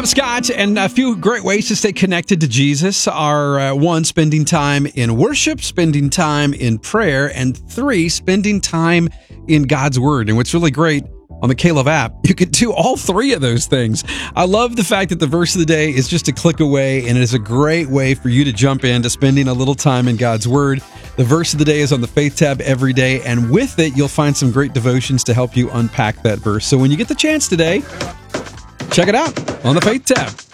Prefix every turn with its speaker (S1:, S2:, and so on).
S1: I'm Scott, and a few great ways to stay connected to Jesus are one, spending time in worship, spending time in prayer, and three, spending time in God's Word. And what's really great on the Caleb app, you can do all three of those things. I love the fact that the verse of the day is just a click away, and it is a great way for you to jump into spending a little time in God's Word. The verse of the day is on the Faith tab every day, and with it, you'll find some great devotions to help you unpack that verse. So when you get the chance today, check it out on the Faith tab.